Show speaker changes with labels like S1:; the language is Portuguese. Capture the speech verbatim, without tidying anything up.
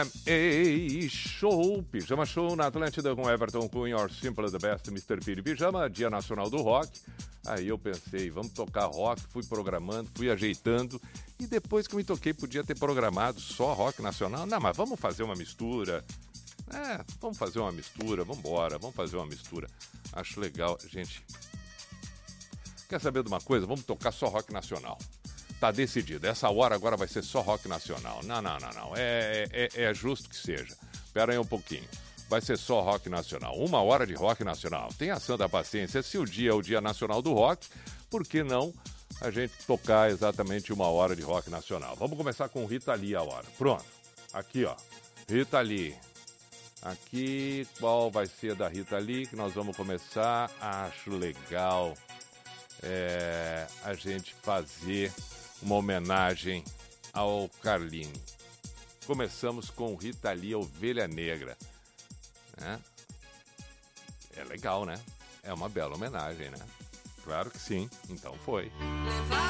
S1: Ei, show, Pijama Show na Atlântida com Everton Cunha, Or Simple the Best, mister Piri Pijama, Dia Nacional do Rock. Aí eu pensei, vamos tocar rock, fui programando, fui ajeitando, e depois que eu me toquei, podia ter programado só rock nacional. Não, mas vamos fazer uma mistura. É, vamos fazer uma mistura, vamos embora, vamos fazer uma mistura. Acho legal, gente. Quer saber de uma coisa? Vamos tocar só rock nacional. Tá decidido, essa hora agora vai ser só rock nacional. Não, não, não, não, é, é, é justo que seja. Espera aí um pouquinho. Vai ser só rock nacional, uma hora de rock nacional. Tenha santa paciência, se o dia é o Dia Nacional do Rock, por que não a gente tocar exatamente uma hora de rock nacional? Vamos começar com Rita Lee a hora. Pronto, aqui ó, Rita Lee. Aqui, qual vai ser da Rita Lee que nós vamos começar? Acho legal é, a gente fazer uma homenagem ao Carlinhos. Começamos com Rita Lee, Ovelha Negra. É? é legal, né? É uma bela homenagem, né? Claro que sim. Então foi.